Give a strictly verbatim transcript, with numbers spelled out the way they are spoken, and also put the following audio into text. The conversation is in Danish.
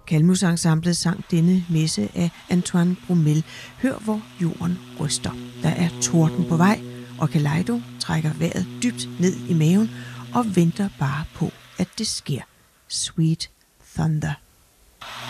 Kalmusensemblet sang denne messe af Antoine Bromel. Hør, hvor jorden ryster. Der er torden på vej, og Kaleido trækker vejret dybt ned i maven og venter bare på, at det sker. Sweet Thunder.